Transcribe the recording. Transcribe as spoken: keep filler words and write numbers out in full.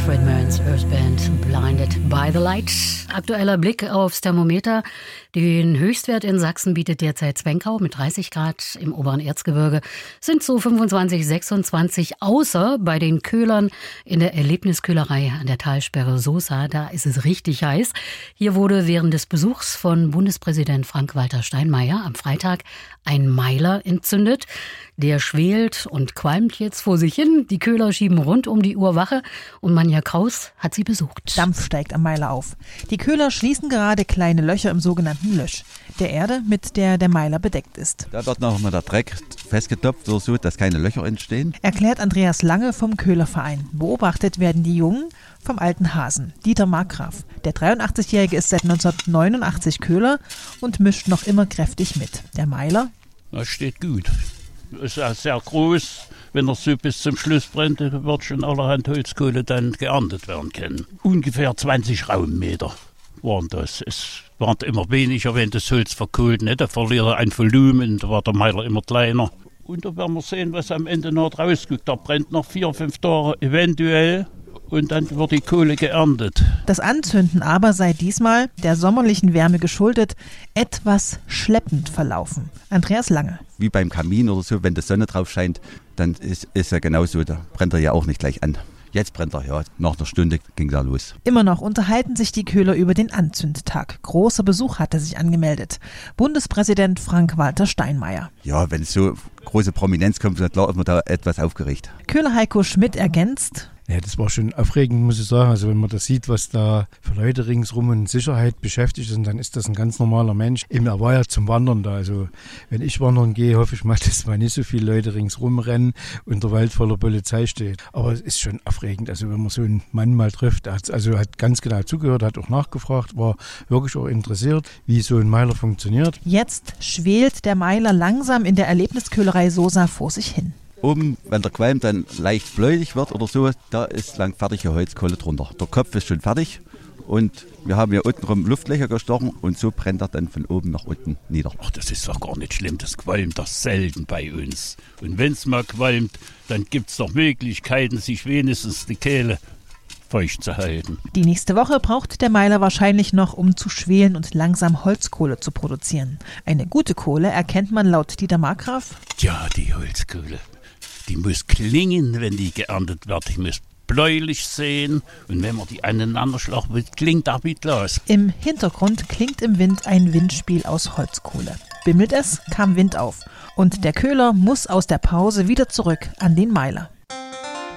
Fred Merns Earth Band, Blinded by the Light. Aktueller Blick aufs Thermometer. Den Höchstwert in Sachsen bietet derzeit Zwenkau mit dreißig Grad. Im oberen Erzgebirge sind so fünfundzwanzig, sechsundzwanzig, außer bei den Köhlern in der Erlebnisköhlerei an der Talsperre Sosa. Da ist es richtig heiß. Hier wurde während des Besuchs von Bundespräsident Frank-Walter Steinmeier am Freitag ein Meiler entzündet. Der schwelt und qualmt jetzt vor sich hin. Die Köhler schieben rund um die Uhr Wache und Manja Kraus hat sie besucht. Dampf steigt am Meiler auf. Die Köhler schließen gerade kleine Löcher im sogenannten Lösch, der Erde, mit der der Meiler bedeckt ist. Da wird noch mal der Dreck festgetopft, so dass keine Löcher entstehen. Erklärt Andreas Lange vom Köhlerverein. Beobachtet werden die Jungen vom alten Hasen, Dieter Markgraf. Der dreiundachtzigjährige ist seit neunzehnhundertneunundachtzig Köhler und mischt noch immer kräftig mit. Der Meiler? Das steht gut. Ist auch sehr groß. Wenn er so bis zum Schluss brennt, wird schon allerhand Holzkohle dann geerntet werden können. Ungefähr zwanzig Raummeter waren das. Es waren immer weniger, wenn das Holz verkohlt. Ne? Da verliert er ein Volumen, da war der Meiler immer kleiner. Und da werden wir sehen, was am Ende noch rausguckt. Da brennt noch vier, fünf Tage eventuell. Und dann wird die Kohle geerntet. Das Anzünden aber sei diesmal, der sommerlichen Wärme geschuldet, etwas schleppend verlaufen. Andreas Lange. Wie beim Kamin oder so, wenn die Sonne drauf scheint, dann ist es ja genauso, da brennt er ja auch nicht gleich an. Jetzt brennt er, ja, nach einer Stunde ging er los. Immer noch unterhalten sich die Köhler über den Anzündtag. Großer Besuch hatte sich angemeldet. Bundespräsident Frank-Walter Steinmeier. Ja, wenn so große Prominenz kommt, dann klar ist man da etwas aufgeregt. Köhler Heiko Schmidt ergänzt: Ja, das war schon aufregend, muss ich sagen. Also wenn man das sieht, was da für Leute ringsrum in Sicherheit beschäftigt sind, dann ist das ein ganz normaler Mensch. Eben, er war ja zum Wandern da. Also wenn ich wandern gehe, hoffe ich mal, dass mal nicht so viele Leute ringsrum rennen und der Wald voller Polizei steht. Aber es ist schon aufregend. Also wenn man so einen Mann mal trifft, der hat, also hat ganz genau zugehört, hat auch nachgefragt, war wirklich auch interessiert, wie so ein Meiler funktioniert. Jetzt schwelt der Meiler langsam in der Erlebnisköhlerei Sosa vor sich hin. Oben, wenn der Qualm dann leicht bläulich wird oder so, da ist lang fertige Holzkohle drunter. Der Kopf ist schon fertig und wir haben hier untenrum Luftlöcher gestochen und so brennt er dann von oben nach unten nieder. Ach, das ist doch gar nicht schlimm, das qualmt doch selten bei uns. Und wenn es mal qualmt, dann gibt es doch Möglichkeiten, sich wenigstens die Kehle feucht zu halten. Die nächste Woche braucht der Meiler wahrscheinlich noch, um zu schwelen und langsam Holzkohle zu produzieren. Eine gute Kohle erkennt man laut Dieter Markgraf. Ja, die Holzkohle. Die muss klingen, wenn die geerntet wird. Die muss bläulich sehen. Und wenn man die aneinander schlagt, klingt auch wie Glas. Im Hintergrund klingt im Wind ein Windspiel aus Holzkohle. Bimmelt es, kam Wind auf. Und der Köhler muss aus der Pause wieder zurück an den Meiler.